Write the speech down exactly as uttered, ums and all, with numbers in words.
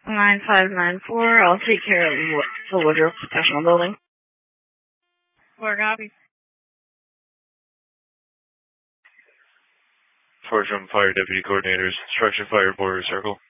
nine five nine four, I'll take care of the Woodruff Professional Building. Four copies. Fort Drum Fire Deputy Coordinators, Structure Fire Border Circle.